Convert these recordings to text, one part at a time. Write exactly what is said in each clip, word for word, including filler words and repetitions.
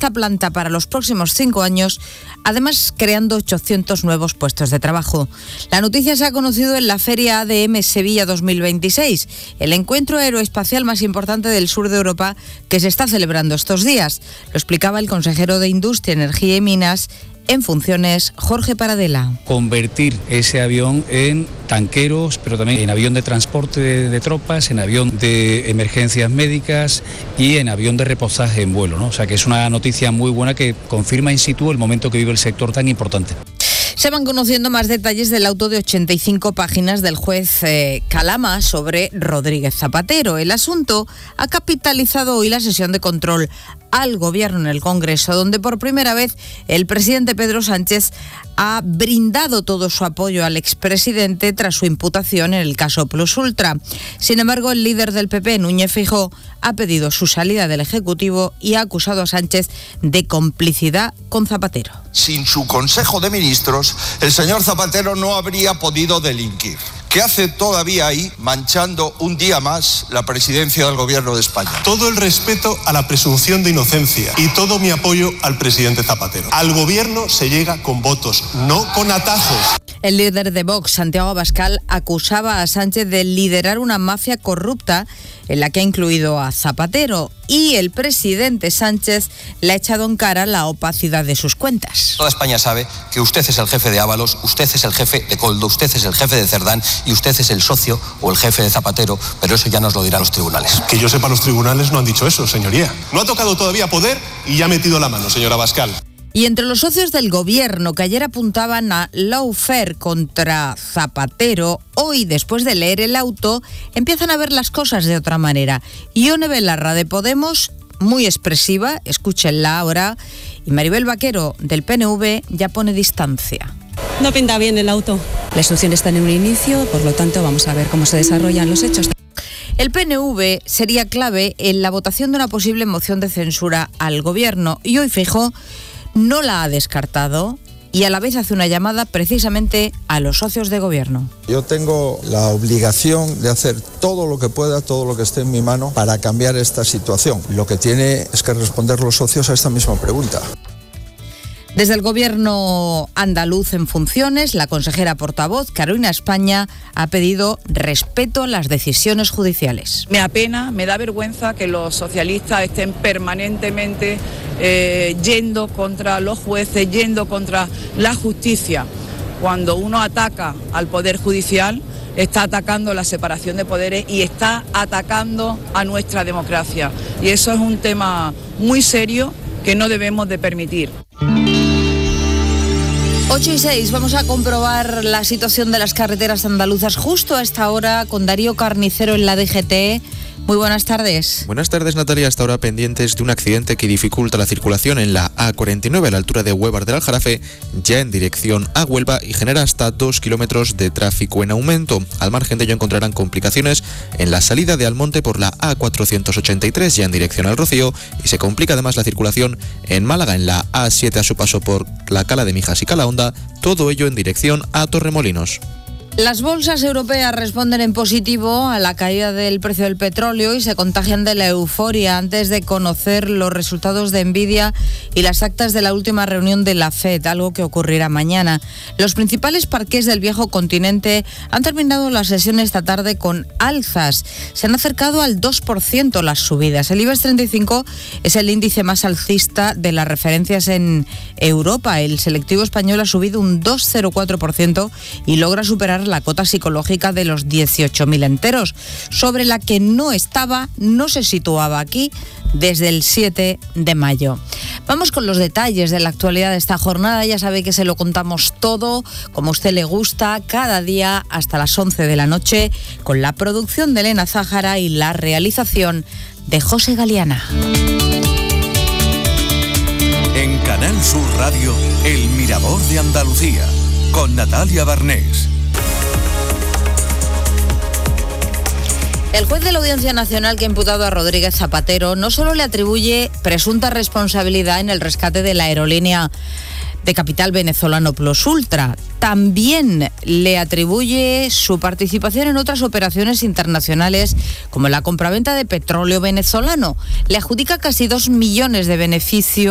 esta planta para los próximos cinco años, además creando ochocientos nuevos puestos de trabajo. La noticia se ha conocido en la Feria A D M Sevilla dos mil veintiséis, el encuentro aeroespacial más importante del sur de Europa que se está celebrando estos días. Lo explicaba el consejero de Industria, Energía y Minas en funciones, Jorge Paradela. Convertir ese avión en tanqueros, pero también en avión de transporte de, de tropas, en avión de emergencias médicas y en avión de reposaje en vuelo, ¿no? O sea que es una noticia muy buena que confirma in situ el momento que vive el sector tan importante. Se van conociendo más detalles del auto de ochenta y cinco páginas del juez eh, Calama sobre Rodríguez Zapatero. El asunto ha capitalizado hoy la sesión de control al Gobierno en el Congreso, donde por primera vez el presidente Pedro Sánchez ha brindado todo su apoyo al expresidente tras su imputación en el caso Plus Ultra. Sin embargo, el líder del P P, Núñez Feijóo, ha pedido su salida del Ejecutivo y ha acusado a Sánchez de complicidad con Zapatero. Sin su Consejo de Ministros, el señor Zapatero no habría podido delinquir. ¿Qué hace todavía ahí, manchando un día más la presidencia del Gobierno de España? Todo el respeto a la presunción de inocencia y todo mi apoyo al presidente Zapatero. Al Gobierno se llega con votos, no con atajos. El líder de Vox, Santiago Abascal, acusaba a Sánchez de liderar una mafia corrupta en la que ha incluido a Zapatero, y el presidente Sánchez le ha echado en cara la opacidad de sus cuentas. Toda España sabe que usted es el jefe de Ábalos, usted es el jefe de Coldo, usted es el jefe de Cerdán y usted es el socio o el jefe de Zapatero, pero eso ya nos lo dirán los tribunales. Que yo sepa, los tribunales no han dicho eso, señoría. No ha tocado todavía poder y ya ha metido la mano, señor Abascal. Y entre los socios del Gobierno que ayer apuntaban a lawfare contra Zapatero, hoy, después de leer el auto, empiezan a ver las cosas de otra manera. Ione Belarra, de Podemos, muy expresiva, escúchenla ahora, y Maribel Vaquero, del P N V, ya pone distancia. No pinta bien el auto. La instrucción está en un inicio, por lo tanto vamos a ver cómo se desarrollan los hechos. El P N V sería clave en la votación de una posible moción de censura al Gobierno, y hoy Feijóo no la ha descartado y a la vez hace una llamada precisamente a los socios de Gobierno. Yo tengo la obligación de hacer todo lo que pueda, todo lo que esté en mi mano para cambiar esta situación. Lo que tiene es que responder los socios a esta misma pregunta. Desde el Gobierno andaluz en funciones, la consejera portavoz, Carolina España, ha pedido respeto a las decisiones judiciales. Me apena, me da vergüenza que los socialistas estén permanentemente eh, yendo contra los jueces, yendo contra la justicia. Cuando uno ataca al Poder Judicial, está atacando la separación de poderes y está atacando a nuestra democracia. Y eso es un tema muy serio que no debemos de permitir. ocho y seis, vamos a comprobar la situación de las carreteras andaluzas justo a esta hora con Darío Carnicero en la D G T. Muy buenas tardes. Buenas tardes, Natalia. Hasta ahora pendientes de un accidente que dificulta la circulación en la A cuarenta y nueve a la altura de Huevar del Aljarafe, ya en dirección a Huelva, y genera hasta dos kilómetros de tráfico en aumento. Al margen de ello encontrarán complicaciones en la salida de Almonte por la A cuatrocientos ochenta y tres, ya en dirección al Rocío, y se complica además la circulación en Málaga en la A siete a su paso por la Cala de Mijas y Calahonda, todo ello en dirección a Torremolinos. Las bolsas europeas responden en positivo a la caída del precio del petróleo y se contagian de la euforia antes de conocer los resultados de Nvidia y las actas de la última reunión de la Fed, algo que ocurrirá mañana. Los principales parques del viejo continente han terminado la sesión esta tarde con alzas. Se han acercado al dos por ciento las subidas. El IBEX treinta y cinco es el índice más alcista de las referencias en Europa. El selectivo español ha subido un dos coma cero cuatro por ciento y logra superar la cota psicológica de los dieciocho mil enteros, sobre la que no estaba, no se situaba aquí desde el siete de mayo. Vamos con los detalles de la actualidad de esta jornada. Ya sabe que se lo contamos todo, como a usted le gusta, cada día hasta las once de la noche, con la producción de Elena Zájara y la realización de José Galeana. En Canal Sur Radio, El Mirador de Andalucía, con Natalia Barnés. El juez de la Audiencia Nacional que ha imputado a Rodríguez Zapatero no solo le atribuye presunta responsabilidad en el rescate de la aerolínea de capital venezolano Plus Ultra, también le atribuye su participación en otras operaciones internacionales como la compraventa de petróleo venezolano. Le adjudica casi dos millones de beneficio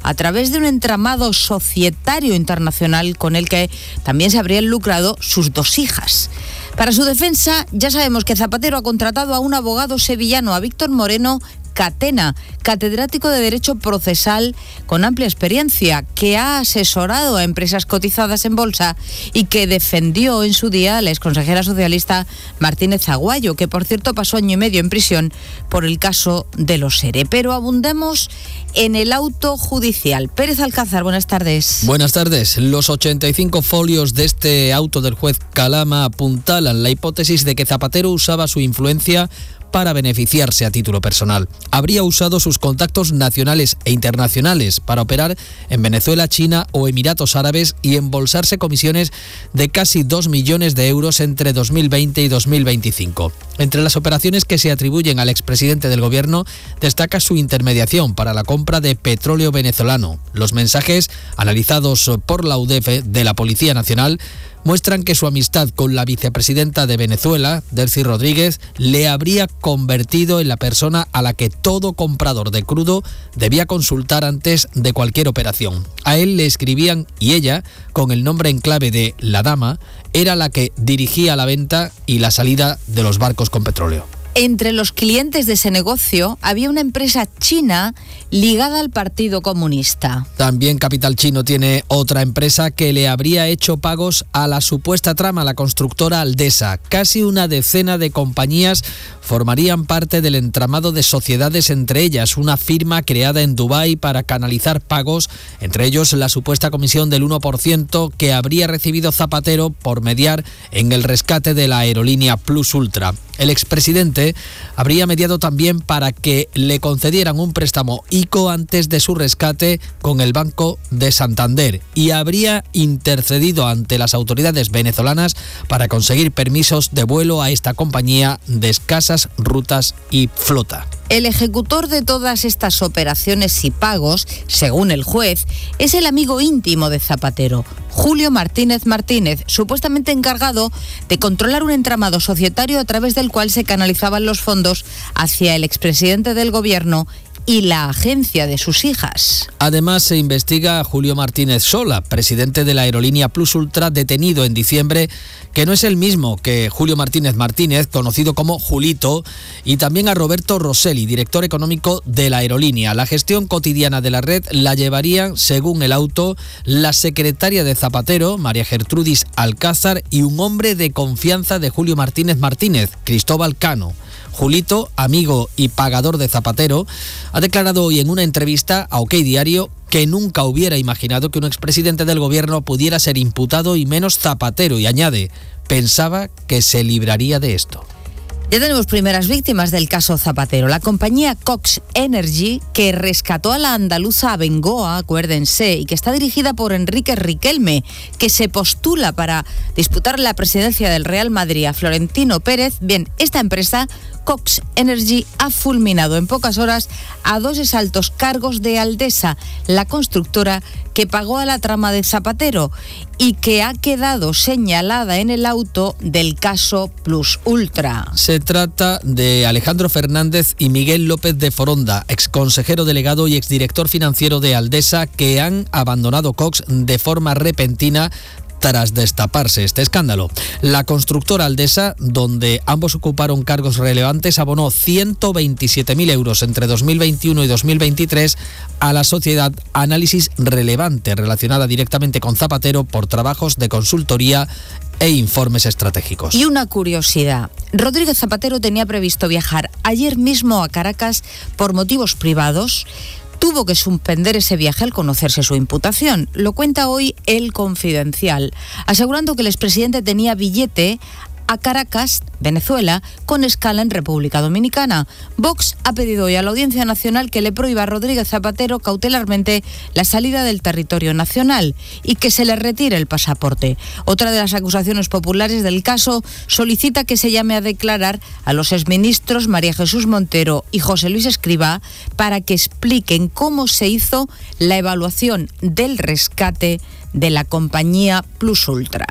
a través de un entramado societario internacional con el que también se habrían lucrado sus dos hijas. Para su defensa, ya sabemos que Zapatero ha contratado a un abogado sevillano, a Víctor Moreno Catena, catedrático de Derecho Procesal con amplia experiencia, que ha asesorado a empresas cotizadas en bolsa y que defendió en su día a la exconsejera socialista Martínez Aguayo, que por cierto pasó año y medio en prisión por el caso de los ERE. Pero abundemos en el auto judicial. Pérez Alcázar, buenas tardes. Buenas tardes. Los ochenta y cinco folios de este auto del juez Calama apuntalan la hipótesis de que Zapatero usaba su influencia para beneficiarse a título personal. Habría usado sus contactos nacionales e internacionales para operar en Venezuela, China o Emiratos Árabes y embolsarse comisiones de casi dos millones de euros entre dos mil veinte y dos mil veinticinco. Entre las operaciones que se atribuyen al expresidente del gobierno destaca su intermediación para la compra de petróleo venezolano. Los mensajes, analizados por la U D E F de la Policía Nacional, muestran que su amistad con la vicepresidenta de Venezuela, Delcy Rodríguez, le habría convertido en la persona a la que todo comprador de crudo debía consultar antes de cualquier operación. A él le escribían y ella, con el nombre en clave de La Dama, era la que dirigía la venta y la salida de los barcos con petróleo. Entre los clientes de ese negocio había una empresa china ligada al Partido Comunista. También Capital Chino tiene otra empresa que le habría hecho pagos a la supuesta trama, la constructora Aldesa. Casi una decena de compañías formarían parte del entramado de sociedades, entre ellas una firma creada en Dubái para canalizar pagos, entre ellos la supuesta comisión del uno por ciento que habría recibido Zapatero por mediar en el rescate de la aerolínea Plus Ultra. El expresidente habría mediado también para que le concedieran un préstamo I C O antes de su rescate con el Banco de Santander y habría intercedido ante las autoridades venezolanas para conseguir permisos de vuelo a esta compañía de escasas rutas y flota. El ejecutor de todas estas operaciones y pagos, según el juez, es el amigo íntimo de Zapatero, Julio Martínez Martínez, supuestamente encargado de controlar un entramado societario a través del cual se canalizaban los fondos hacia el expresidente del gobierno y la agencia de sus hijas. Además, se investiga a Julio Martínez Sola, presidente de la aerolínea Plus Ultra, detenido en diciembre, que no es el mismo que Julio Martínez Martínez, conocido como Julito, y también a Roberto Rosselli, director económico de la aerolínea. La gestión cotidiana de la red la llevarían, según el auto, la secretaria de Zapatero, María Gertrudis Alcázar, y un hombre de confianza de Julio Martínez Martínez, Cristóbal Cano. Julito, amigo y pagador de Zapatero, ha declarado hoy en una entrevista a OK Diario que nunca hubiera imaginado que un expresidente del gobierno pudiera ser imputado y menos Zapatero, y añade, pensaba que se libraría de esto. Ya tenemos primeras víctimas del caso Zapatero. La compañía Cox Energy, que rescató a la andaluza Abengoa, acuérdense, y que está dirigida por Enrique Riquelme, que se postula para disputar la presidencia del Real Madrid a Florentino Pérez. Bien, esta empresa, Cox Energy, ha fulminado en pocas horas a dos exaltos cargos de Aldesa, la constructora que pagó a la trama de Zapatero y que ha quedado señalada en el auto del caso Plus Ultra. Se trata de Alejandro Fernández y Miguel López de Foronda, exconsejero delegado y exdirector financiero de Aldesa, que han abandonado Cox de forma repentina tras destaparse este escándalo. La constructora Aldesa, donde ambos ocuparon cargos relevantes, abonó ciento veintisiete mil euros entre dos mil veintiuno y dos mil veintitrés a la sociedad Análisis Relevante, relacionada directamente con Zapatero por trabajos de consultoría e informes estratégicos. Y una curiosidad, Rodríguez Zapatero tenía previsto viajar ayer mismo a Caracas por motivos privados. Tuvo que suspender ese viaje al conocerse su imputación. Lo cuenta hoy El Confidencial, asegurando que el expresidente tenía billete a Caracas, Venezuela, con escala en República Dominicana. Vox ha pedido hoy a la Audiencia Nacional que le prohíba a Rodríguez Zapatero cautelarmente la salida del territorio nacional y que se le retire el pasaporte. Otra de las acusaciones populares del caso solicita que se llame a declarar a los exministros María Jesús Montero y José Luis Escrivá para que expliquen cómo se hizo la evaluación del rescate de la compañía Plus Ultra.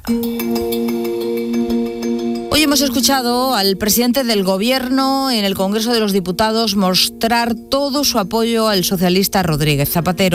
Hoy hemos escuchado al presidente del Gobierno en el Congreso de los Diputados mostrar todo su apoyo al socialista Rodríguez Zapatero.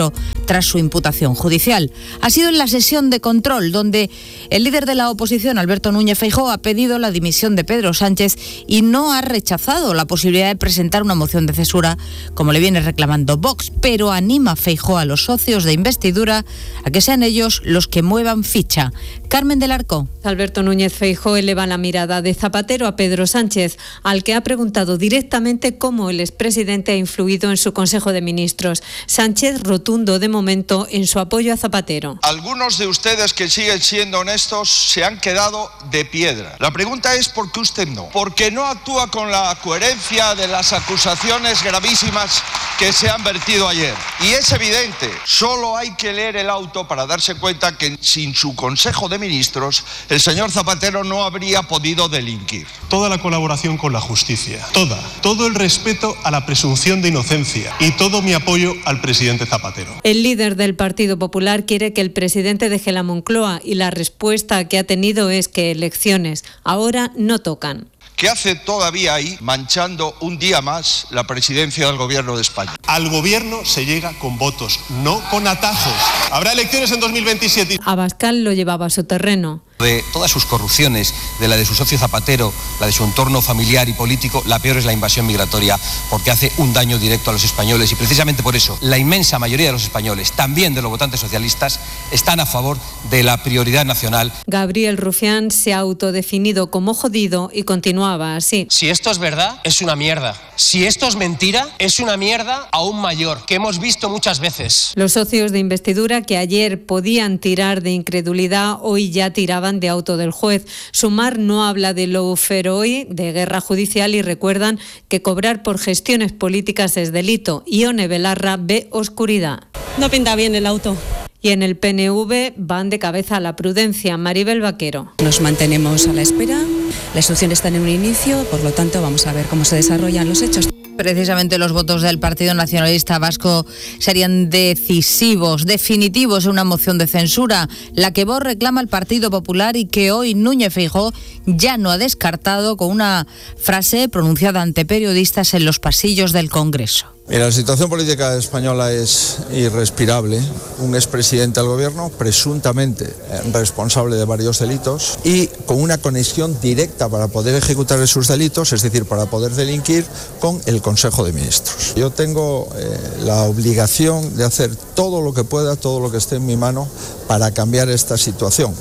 tras su imputación judicial. Ha sido en la sesión de control donde el líder de la oposición, Alberto Núñez Feijóo, ha pedido la dimisión de Pedro Sánchez y no ha rechazado la posibilidad de presentar una moción de censura, como le viene reclamando Vox, pero anima a Feijóo a los socios de investidura a que sean ellos los que muevan ficha. Carmen del Arco. Alberto Núñez Feijóo eleva la mirada de Zapatero a Pedro Sánchez, al que ha preguntado directamente cómo el expresidente ha influido en su Consejo de Ministros. Sánchez rotundo de momento en su apoyo a Zapatero. Algunos de ustedes que siguen siendo honestos se han quedado de piedra. La pregunta es ¿por qué usted no? Porque no actúa con la coherencia de las acusaciones gravísimas que se han vertido ayer. Y es evidente, solo hay que leer el auto para darse cuenta que sin su Consejo de Ministros el señor Zapatero no habría podido delinquir. Toda la colaboración con la justicia, toda, todo el respeto a la presunción de inocencia y todo mi apoyo al presidente Zapatero. El líder del Partido Popular quiere que el presidente deje la Moncloa y la respuesta que ha tenido es que elecciones ahora no tocan. ¿Qué hace todavía ahí manchando un día más la presidencia del Gobierno de España? Al Gobierno se llega con votos, no con atajos. Habrá elecciones en dos mil veintisiete. Abascal lo llevaba a su terreno. De todas sus corrupciones, de la de su socio Zapatero, la de su entorno familiar y político, la peor es la invasión migratoria, porque hace un daño directo a los españoles y precisamente por eso la inmensa mayoría de los españoles, también de los votantes socialistas, están a favor de la prioridad nacional. Gabriel Rufián se ha autodefinido como jodido y continuaba así. Si esto es verdad, es una mierda. Si esto es mentira, es una mierda aún mayor, que hemos visto muchas veces. Los socios de investidura que ayer podían tirar de incredulidad, hoy ya tiraban de auto del juez. Sumar no habla de lawfare hoy, de guerra judicial, y recuerdan que cobrar por gestiones políticas es delito. Ione Belarra ve oscuridad. No pinta bien el auto. Y en el P N V van de cabeza a la prudencia. Maribel Vaquero. Nos mantenemos a la espera. La instrucción está en un inicio, por lo tanto vamos a ver cómo se desarrollan los hechos. Precisamente los votos del Partido Nacionalista Vasco serían decisivos, definitivos en una moción de censura, la que Vox reclama al Partido Popular y que hoy Núñez Feijóo ya no ha descartado con una frase pronunciada ante periodistas en los pasillos del Congreso. Mira, la situación política española es irrespirable. Un expresidente del gobierno, presuntamente responsable de varios delitos y con una conexión directa para poder ejecutar esos delitos, es decir, para poder delinquir, con el Consejo de Ministros. Yo tengo eh, la obligación de hacer todo lo que pueda, todo lo que esté en mi mano para cambiar esta situación.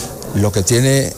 Lo que tiene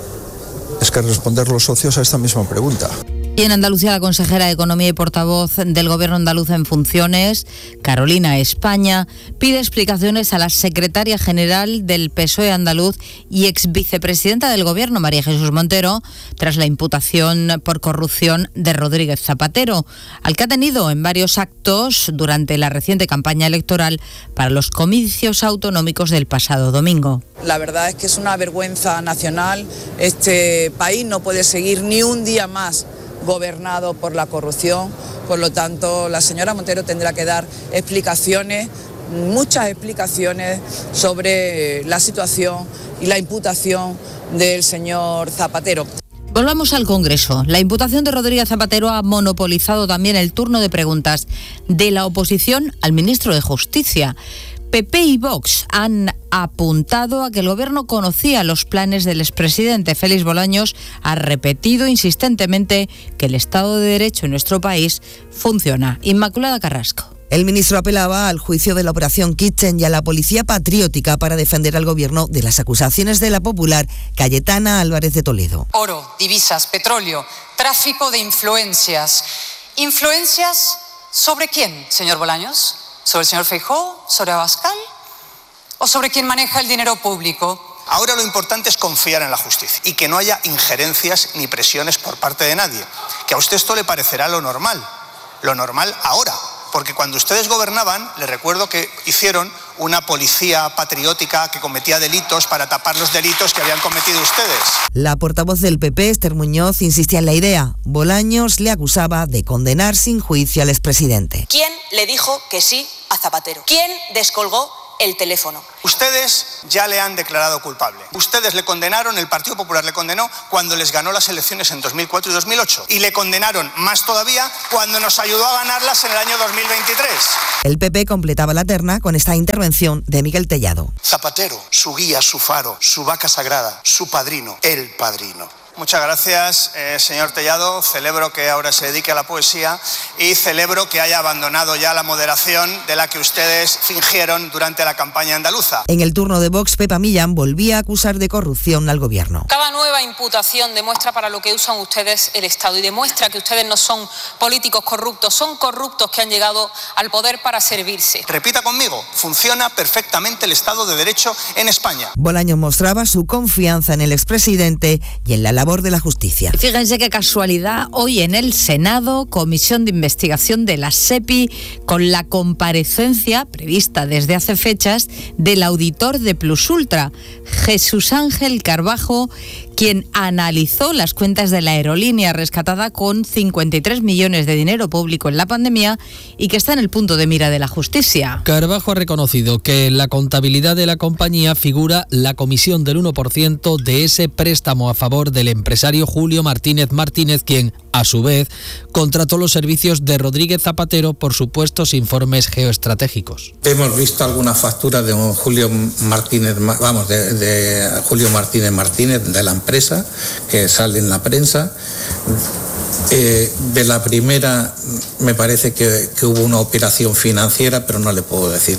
es que responder los socios a esta misma pregunta. Y en Andalucía, la consejera de Economía y portavoz del Gobierno andaluz en funciones, Carolina España, pide explicaciones a la secretaria general del P S O E andaluz y ex vicepresidenta del Gobierno, María Jesús Montero, tras la imputación por corrupción de Rodríguez Zapatero, al que ha tenido en varios actos durante la reciente campaña electoral para los comicios autonómicos del pasado domingo. La verdad es que es una vergüenza nacional. Este país no puede seguir ni un día más gobernado por la corrupción. Por lo tanto, la señora Montero tendrá que dar explicaciones, muchas explicaciones sobre la situación y la imputación del señor Zapatero. Volvamos al Congreso. La imputación de Rodríguez Zapatero ha monopolizado también el turno de preguntas de la oposición al ministro de Justicia. P P y Vox han apuntado a que el Gobierno conocía los planes del expresidente. Félix Bolaños ha repetido insistentemente que el Estado de Derecho en nuestro país funciona. Inmaculada Carrasco. El ministro apelaba al juicio de la Operación Kitchen y a la Policía Patriótica para defender al Gobierno de las acusaciones de la popular Cayetana Álvarez de Toledo. Oro, divisas, petróleo, tráfico de influencias. ¿Influencias sobre quién, señor Bolaños? ¿Sobre el señor Feijóo? ¿Sobre Abascal? ¿O sobre quién maneja el dinero público? Ahora lo importante es confiar en la justicia y que no haya injerencias ni presiones por parte de nadie. Que a usted esto le parecerá lo normal, lo normal ahora. Porque cuando ustedes gobernaban, les recuerdo que hicieron una policía patriótica que cometía delitos para tapar los delitos que habían cometido ustedes. La portavoz del P P, Esther Muñoz, insistía en la idea. Bolaños le acusaba de condenar sin juicio al expresidente. ¿Quién le dijo que sí a Zapatero? ¿Quién descolgó el teléfono. Ustedes ya le han declarado culpable. Ustedes le condenaron, el Partido Popular le condenó cuando les ganó las elecciones en dos mil cuatro y dos mil ocho. Y le condenaron más todavía cuando nos ayudó a ganarlas en el año dos mil veintitrés. El P P completaba la terna con esta intervención de Miguel Tellado. Zapatero, su guía, su faro, su vaca sagrada, su padrino, el padrino. Muchas gracias, eh, señor Tellado. Celebro que ahora se dedique a la poesía y celebro que haya abandonado ya la moderación de la que ustedes fingieron durante la campaña andaluza. En el turno de Vox, Pepa Millán volvía a acusar de corrupción al gobierno. Cada nueva imputación demuestra para lo que usan ustedes el Estado y demuestra que ustedes no son políticos corruptos, son corruptos que han llegado al poder para servirse. Repita conmigo, funciona perfectamente el Estado de Derecho en España. Bolaños mostraba su confianza en el expresidente y en la labor de la justicia. Fíjense qué casualidad, hoy en el Senado, comisión de investigación de la SEPI, con la comparecencia prevista desde hace fechas del auditor de Plus Ultra, Jesús Ángel Carbajo, quien analizó las cuentas de la aerolínea rescatada con cincuenta y tres millones de dinero público en la pandemia y que está en el punto de mira de la justicia. Carbajo ha reconocido que en la contabilidad de la compañía figura la comisión del uno por ciento de ese préstamo a favor del empresario Julio Martínez Martínez, quien, a su vez, contrató los servicios de Rodríguez Zapatero por supuestos informes geoestratégicos. Hemos visto alguna factura de un Julio Martínez, vamos, de, de Julio Martínez Martínez, de la empresa, que sale en la prensa. Eh, de la primera me parece que, que hubo una operación financiera, pero no le puedo decir.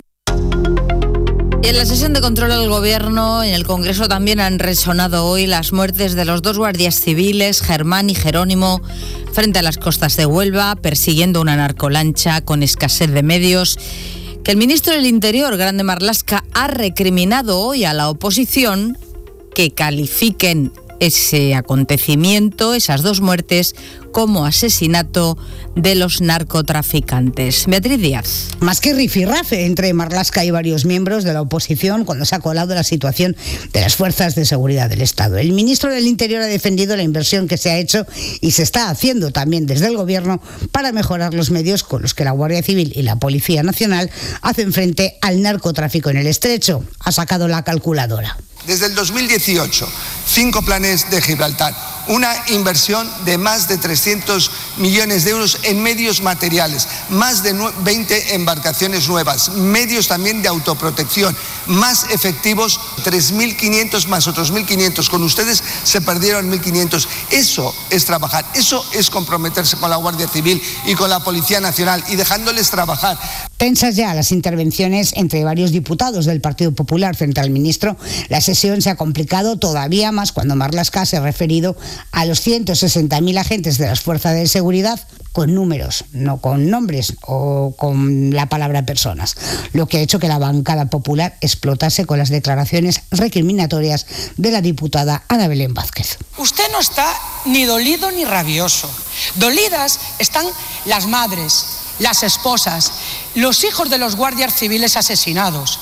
Y en la sesión de control al Gobierno, en el Congreso también han resonado hoy las muertes de los dos guardias civiles, Germán y Jerónimo, frente a las costas de Huelva, persiguiendo una narcolancha con escasez de medios, que el ministro del Interior, Grande Marlaska, ha recriminado hoy a la oposición que califiquen ese acontecimiento, esas dos muertes, como asesinato de los narcotraficantes. Beatriz Díaz. Más que rifirrafe entre Marlaska y varios miembros de la oposición cuando se ha colado la situación de las fuerzas de seguridad del Estado. El ministro del Interior ha defendido la inversión que se ha hecho y se está haciendo también desde el Gobierno para mejorar los medios con los que la Guardia Civil y la Policía Nacional hacen frente al narcotráfico en el Estrecho. Ha sacado la calculadora. Desde el dos mil dieciocho, cinco planes de Gibraltar, una inversión de más de trescientos millones de euros en medios materiales, más de veinte embarcaciones nuevas, medios también de autoprotección, más efectivos, tres mil quinientos más otros mil quinientos. Con ustedes se perdieron mil quinientos. Eso es trabajar, eso es comprometerse con la Guardia Civil y con la Policía Nacional y dejándoles trabajar. Tensas ya las intervenciones entre varios diputados del Partido Popular frente al ministro. La sesión se ha complicado todavía más cuando Marlaska se ha referido a los ciento sesenta mil agentes de las fuerzas de seguridad con números, no con nombres o con la palabra personas, lo que ha hecho que la bancada popular explotase con las declaraciones recriminatorias de la diputada Ana Belén Vázquez. Usted no está ni dolido ni rabioso. Dolidas están las madres, las esposas, los hijos de los guardias civiles asesinados.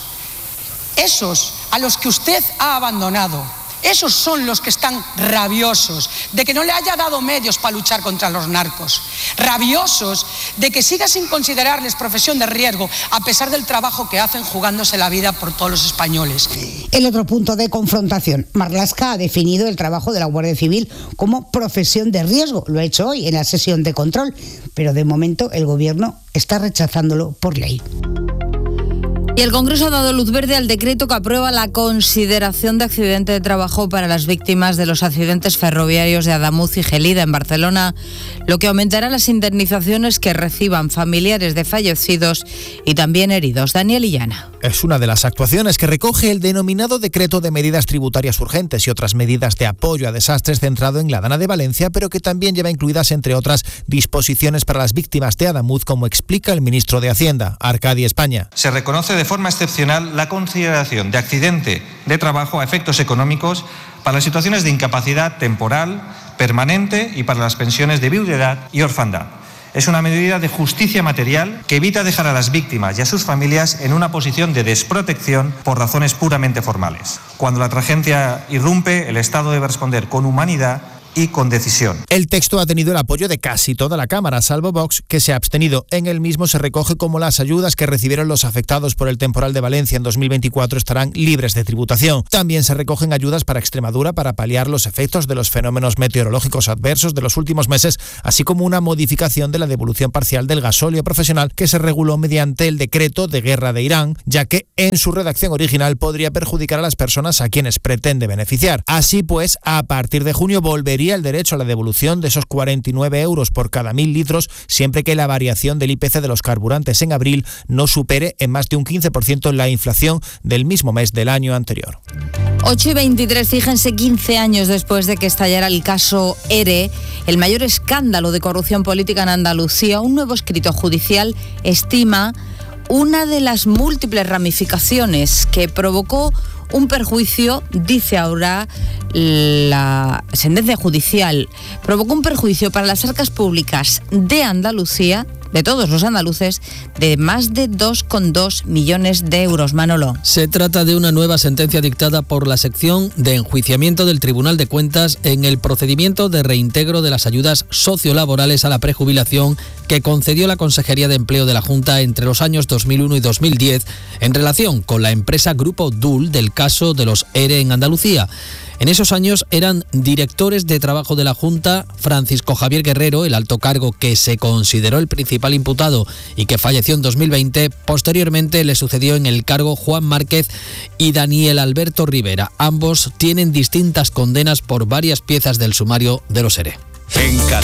Esos a los que usted ha abandonado, esos son los que están rabiosos de que no le haya dado medios para luchar contra los narcos, rabiosos de que siga sin considerarles profesión de riesgo a pesar del trabajo que hacen jugándose la vida por todos los españoles. El otro punto de confrontación. Marlaska ha definido el trabajo de la Guardia Civil como profesión de riesgo. Lo ha hecho hoy en la sesión de control, pero de momento el Gobierno está rechazándolo por ley. Y el Congreso ha dado luz verde al decreto que aprueba la consideración de accidente de trabajo para las víctimas de los accidentes ferroviarios de Adamuz y Gelida en Barcelona, lo que aumentará las indemnizaciones que reciban familiares de fallecidos y también heridos. Daniel Illana. Es una de las actuaciones que recoge el denominado Decreto de Medidas Tributarias Urgentes y otras medidas de apoyo a desastres centrado en la Dana de Valencia, pero que también lleva incluidas, entre otras, disposiciones para las víctimas de Adamuz, como explica el ministro de Hacienda, Arcadi España. Se reconoce de forma excepcional la consideración de accidente de trabajo a efectos económicos para las situaciones de incapacidad temporal, permanente y para las pensiones de viudedad y orfandad. Es una medida de justicia material que evita dejar a las víctimas y a sus familias en una posición de desprotección por razones puramente formales. Cuando la tragedia irrumpe, el Estado debe responder con humanidad y con decisión. El texto ha tenido el apoyo de casi toda la Cámara, salvo Vox, que se ha abstenido. En el mismo se recoge cómo las ayudas que recibieron los afectados por el temporal de Valencia en dos mil veinticuatro estarán libres de tributación. También se recogen ayudas para Extremadura para paliar los efectos de los fenómenos meteorológicos adversos de los últimos meses, así como una modificación de la devolución parcial del gasóleo profesional que se reguló mediante el decreto de guerra de Irán, ya que en su redacción original podría perjudicar a las personas a quienes pretende beneficiar. Así pues, a partir de junio volvería el derecho a la devolución de esos cuarenta y nueve euros por cada mil litros, siempre que la variación del I P C de los carburantes en abril no supere en más de un quince por ciento la inflación del mismo mes del año anterior. ocho y veintitrés, fíjense, quince años después de que estallara el caso ERE, el mayor escándalo de corrupción política en Andalucía, un nuevo escrito judicial estima una de las múltiples ramificaciones que provocó un perjuicio, dice ahora la sentencia judicial, provocó un perjuicio para las arcas públicas de Andalucía, de todos los andaluces, de más de dos coma dos millones de euros. Manolo. Se trata de una nueva sentencia dictada por la sección de enjuiciamiento del Tribunal de Cuentas en el procedimiento de reintegro de las ayudas sociolaborales a la prejubilación que concedió la Consejería de Empleo de la Junta entre los años dos mil uno y dos mil diez en relación con la empresa Grupo Dul del caso de los ERE en Andalucía. En esos años eran directores de trabajo de la Junta Francisco Javier Guerrero, el alto cargo que se consideró el principal imputado y que falleció en dos mil veinte. Posteriormente le sucedió en el cargo Juan Márquez y Daniel Alberto Rivera. Ambos tienen distintas condenas por varias piezas del sumario de los ERE. En